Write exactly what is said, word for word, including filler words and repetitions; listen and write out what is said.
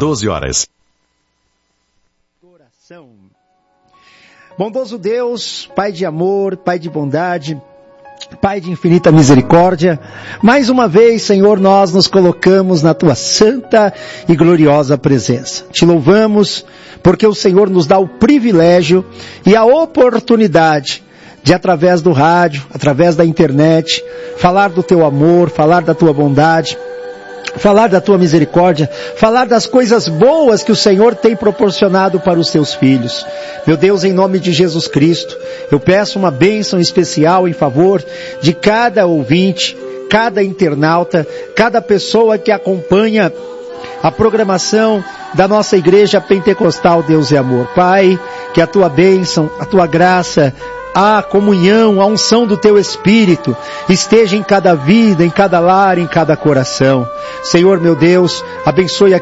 doze horas. Oração. Bondoso Deus, Pai de amor, Pai de bondade, Pai de infinita misericórdia, mais uma vez, Senhor, nós nos colocamos na Tua santa e gloriosa presença. Te louvamos porque o Senhor nos dá o privilégio e a oportunidade de, através do rádio, através da internet, falar do Teu amor, falar da Tua bondade, falar da Tua misericórdia, falar das coisas boas que o Senhor tem proporcionado para os Teus filhos. Meu Deus, em nome de Jesus Cristo, eu peço uma bênção especial em favor de cada ouvinte, cada internauta, cada pessoa que acompanha a programação da nossa Igreja Pentecostal Deus e Amor. Pai, que a Tua bênção, a Tua graça, a comunhão, a unção do Teu Espírito esteja em cada vida, em cada lar, em cada coração. Senhor meu Deus, abençoe a